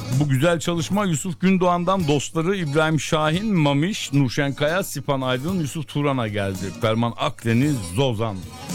Bu güzel çalışma Yusuf Gündoğan'dan dostları İbrahim Şahin, Mamiş, Nurşen Kaya, Sipan Aydın, Yusuf Turan'a geldi. Ferman Akdeniz, Zozan.